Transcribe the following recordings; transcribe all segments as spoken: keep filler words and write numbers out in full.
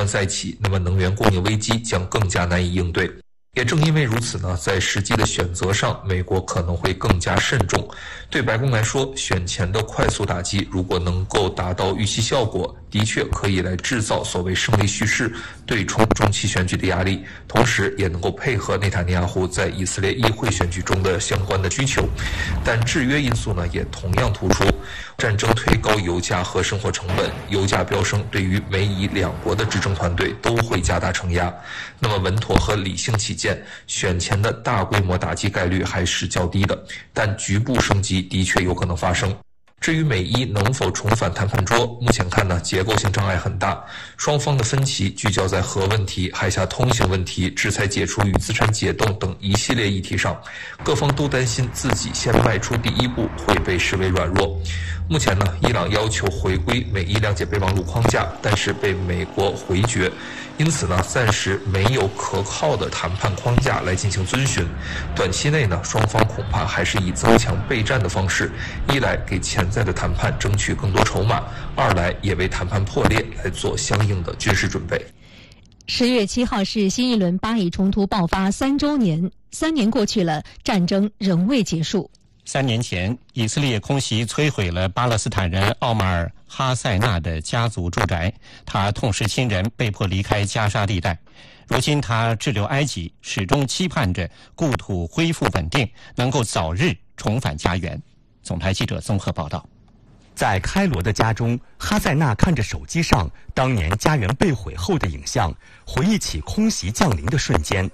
量再起，那么能源供应危机将更加难以应对。也正因为如此呢，在实际的选择上，美国可能会更加慎重。对白宫来说，选前的快速打击如果能够达到预期效果，的确可以来制造所谓胜利叙事，对冲中期选举的压力，同时也能够配合内塔尼亚胡在以色列议会选举中的相关的需求。但制约因素呢，也同样突出。战争推高油价和生活成本，油价飙升对于美以两国的执政团队都会加大承压。那么稳妥和理性起见，选前的大规模打击概率还是较低的，但局部升级的确有可能发生。至于美伊能否重返谈判桌，目前看呢，结构性障碍很大，双方的分歧聚焦在核问题、海峡通行问题、制裁解除与资产解冻等一系列议题上，各方都担心自己先迈出第一步会被视为软弱。目前呢，伊朗要求回归美伊谅解备忘录框架，但是被美国回绝，因此呢，暂时没有可靠的谈判框架来进行遵循。短期内呢，双方恐怕还是以增强备战的方式，一来给潜在的谈判争取更多筹码，二来也为谈判破裂来做相应的军事准备。 十月七号是新一轮巴以冲突爆发三周年，三年过去了，战争仍未结束。 三年前，以色列空袭摧毁了巴勒斯坦人奥马尔·哈塞纳的家族住宅，他痛失亲人，被迫离开加沙地带。如今他滞留埃及，始终期盼着故土恢复稳定，能够早日重返家园。总台记者综合报道。 在开罗的家中，哈塞纳看着手机上当年家园被毁后的影像，回忆起空袭降临的瞬间。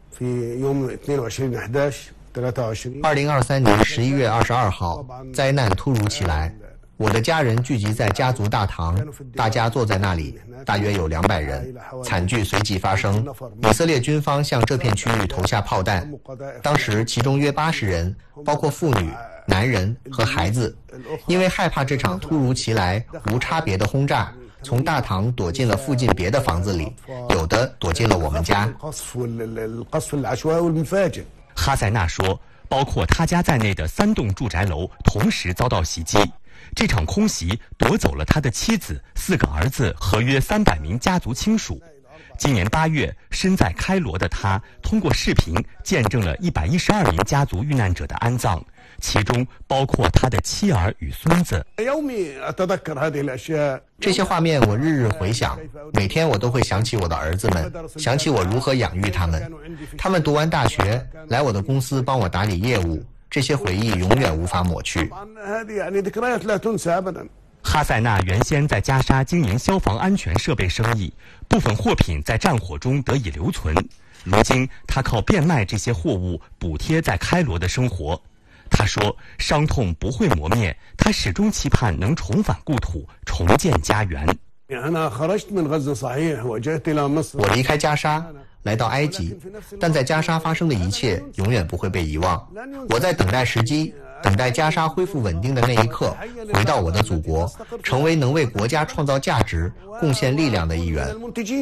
二零二三年十一月二十二号，灾难突如其来，我的家人聚集在家族大堂，大家坐在那里，大约有两百人。惨剧随即发生，以色列军方向这片区域投下炮弹，当时其中约八十人，包括妇女、男人和孩子，因为害怕这场突如其来、无差别的轰炸，从大堂躲进了附近别的房子里，有的躲进了我们家。 哈塞纳说，包括他家在内的三栋住宅楼同时遭到袭击。这场空袭夺走了他的妻子、四个儿子和约三百名家族亲属。今年八月，身在开罗的他通过视频见证了一百一十二名家族遇难者的安葬，其中包括他的妻儿与孙子。 这些画面我日日回想，每天我都会想起我的儿子们，想起我如何养育他们。他们读完大学，来我的公司帮我打理业务，这些回忆永远无法抹去。 哈塞纳原先在加沙经营消防安全设备生意，部分货品在战火中得以留存。如今他靠变卖这些货物补贴在开罗的生活。他说，伤痛不会磨灭，他始终期盼能重返故土，重建家园。 我离开加沙来到埃及，但在加沙发生的一切永远不会被遗忘。我在等待时机，等待加沙恢复稳定的那一刻，回到我的祖国，成为能为国家创造价值、贡献力量的一员。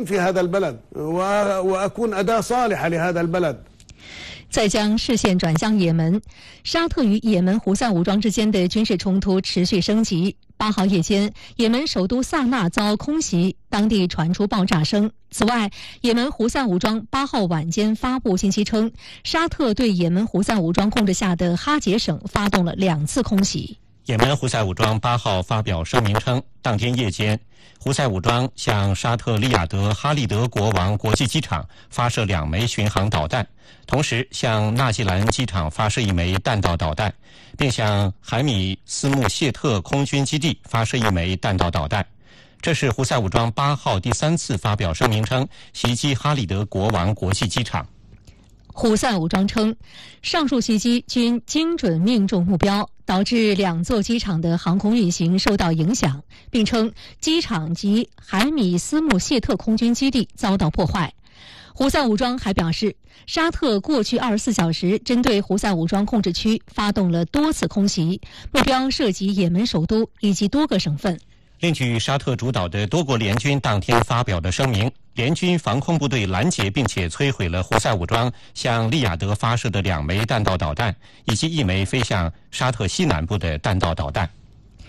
再将视线转向也门，沙特与也门胡塞武装之间的军事冲突持续升级。八号夜间，也门首都萨那遭空袭，当地传出爆炸声。此外，也门胡塞武装八号晚间发布信息称，沙特对也门胡塞武装控制下的哈杰省发动了两次空袭。 也门胡塞武装八号发表声明称，当天夜间，胡塞武装向沙特利雅得哈利德国王国际机场发射两枚巡航导弹，同时向纳吉兰机场发射一枚弹道导弹，并向海米斯穆谢特空军基地发射一枚弹道导弹。这是胡塞武装八号第三次发表声明称袭击哈利德国王国际机场。 胡塞武装称，上述袭击均精准命中目标，导致两座机场的航空运行受到影响，并称机场及海米斯穆谢特空军基地遭到破坏。胡塞武装还表示，沙特过去二十四小时针对胡塞武装控制区发动了多次空袭，目标涉及也门首都以及多个省份。 另据沙特主导的多国联军当天发表的声明，联军防空部队拦截并且摧毁了胡塞武装向利雅得发射的两枚弹道导弹，以及一枚飞向沙特西南部的弹道导弹。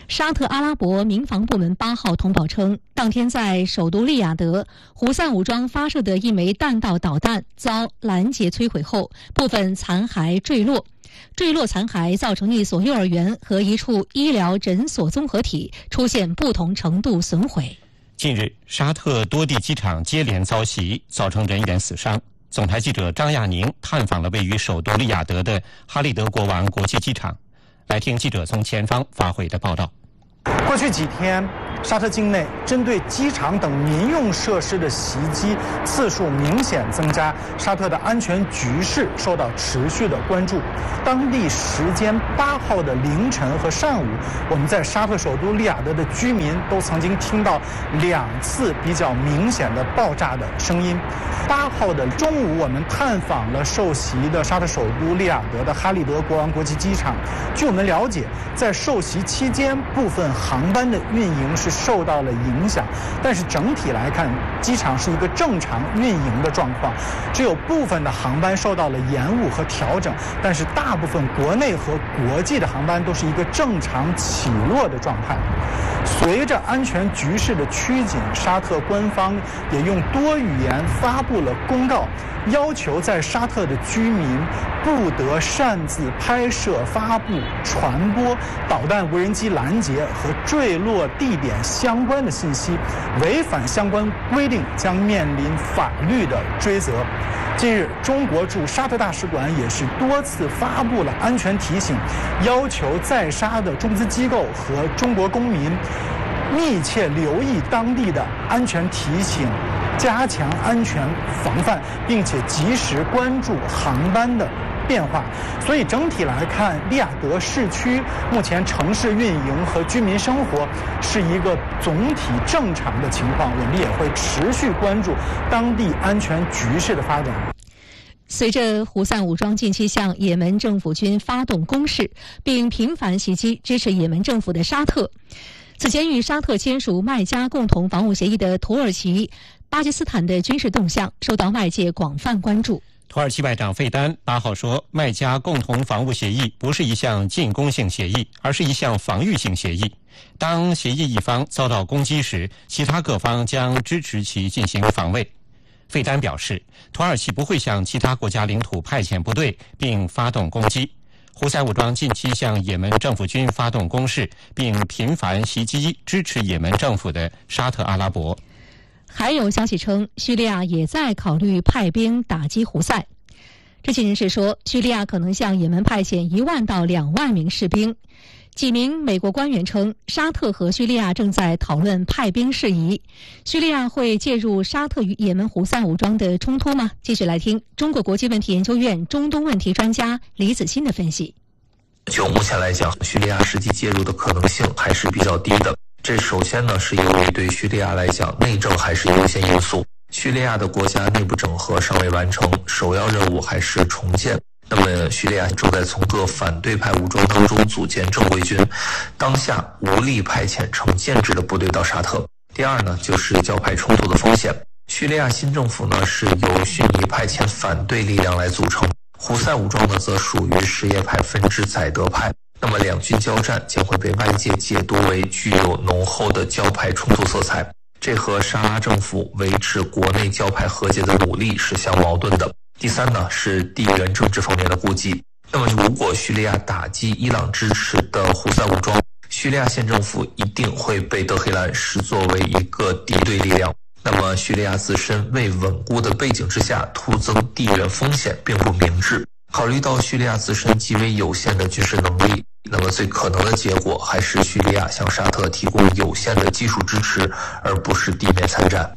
沙特阿拉伯民防部门八号通报称，当天在首都利雅得，胡塞武装发射的一枚弹道导弹遭拦截摧毁后，部分残骸坠落。坠落残骸造成一所幼儿园和一处医疗诊所综合体出现不同程度损毁。 近日，沙特多地机场接连遭袭，造成人员死伤。总台记者张亚宁探访了位于首都利雅得的哈利德国王国际机场，来听记者从前方发回的报道。 过去几天，沙特境内针对机场等民用设施的袭击次数明显增加，沙特的安全局势受到持续的关注。当地时间八号的凌晨和上午，我们在沙特首都利雅得的居民都曾经听到两次比较明显的爆炸的声音。八号的中午，我们探访了受袭的沙特首都利雅得的哈利德国王国际机场。据我们了解，在受袭期间，部分航班的运营是受到了影响，但是整体来看，机场是一个正常运营的状况，只有部分的航班受到了延误和调整，但是大部分国内和国际的航班都是一个正常起落的状态。随着安全局势的趋紧，沙特官方也用多语言发布了公告，要求在沙特的居民不得擅自拍摄、发布、传播导弹无人机拦截和坠落地点相关的信息，违反相关规定将面临法律的追责。近日，中国驻沙特大使馆也是多次发布了安全提醒，要求在沙的中资机构和中国公民密切留意当地的安全提醒，加强安全防范，并且及时关注航班的变化。所以整体来看，利雅得市区目前城市运营和居民生活是一个总体正常的情况，我们也会持续关注当地安全局势的发展。 随着胡塞武装近期向也门政府军发动攻势，并频繁袭击支持也门政府的沙特，此前与沙特签署麦加共同防务协议的土耳其、巴基斯坦的军事动向受到外界广泛关注。 土耳其外长费丹八号说，麦加共同防务协议不是一项进攻性协议，而是一项防御性协议。当协议一方遭到攻击时，其他各方将支持其进行防卫。费丹表示，土耳其不会向其他国家领土派遣部队并发动攻击。胡塞武装近期向也门政府军发动攻势，并频繁袭击支持也门政府的沙特阿拉伯。 还有消息称，叙利亚也在考虑派兵打击胡塞。知情人士说，叙利亚可能向也门派遣一万到两万名士兵。几名美国官员称，沙特和叙利亚正在讨论派兵事宜。叙利亚会介入沙特与也门胡塞武装的冲突吗？继续来听中国国际问题研究院中东问题专家李子欣的分析。 就目前来讲，叙利亚实际介入的可能性还是比较低的。这首先呢，是由于对叙利亚来讲，内政还是优先因素。叙利亚的国家内部整合尚未完成，首要任务还是重建。那么叙利亚正在从各反对派武装当中组建正规军，当下无力派遣成建制的部队到沙特。第二呢，就是教派冲突的风险。叙利亚新政府呢是由逊尼派遣反对力量来组成，胡塞武装呢则属于什叶派分支宰德派。那么两军交战将会被外界解读为具有浓厚的教派冲突色彩，这和沙拉政府维持国内教派和解的努力是相矛盾的。第三呢，是地缘政治方面的顾忌。那么如果叙利亚打击伊朗支持的胡塞武装，叙利亚县政府一定会被德黑兰视作为一个敌对力量。那么叙利亚自身未稳固的背景之下，突增地缘风险并不明智。考虑到叙利亚自身极为有限的军事能力，那么最可能的结果还是叙利亚向沙特提供有限的技术支持，而不是地面参战。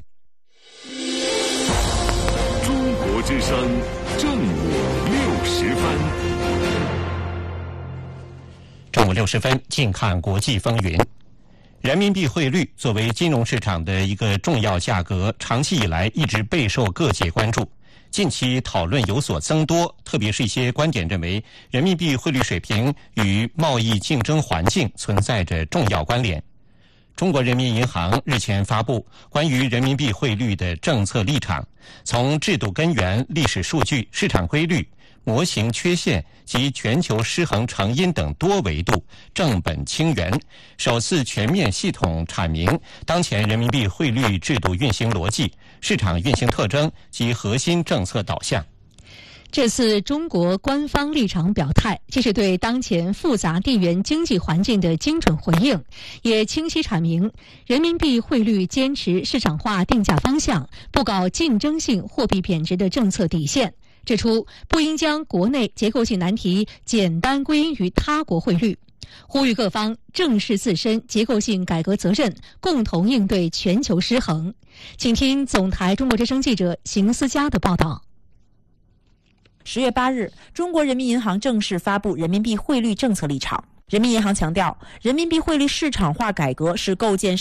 中国之声正午六十分， 正午六十分，近看国际风云。人民币汇率作为金融市场的一个重要价格，长期以来一直备受各界关注。近期讨论有所增多，特别是一些观点认为，人民币汇率水平与贸易竞争环境存在着重要关联。中国人民银行日前发布关于人民币汇率的政策立场，从制度根源、历史数据、市场规律、 模型缺陷及全球失衡成因等多维度，正本清源，首次全面系统阐明当前人民币汇率制度运行逻辑、市场运行特征及核心政策导向。 这次中国官方立场表态，既是对当前复杂地缘经济环境的精准回应，也清晰阐明人民币汇率坚持市场化定价方向，不搞竞争性货币贬值的政策底线，指出不应将国内结构性难题简单归因于他国汇率，呼吁各方正视自身结构性改革责任，共同应对全球失衡。请听总台中国之声记者邢思佳的报道。 十月八日，中国人民银行正式发布人民币汇率政策立场。人民银行强调，人民币汇率市场化改革是构建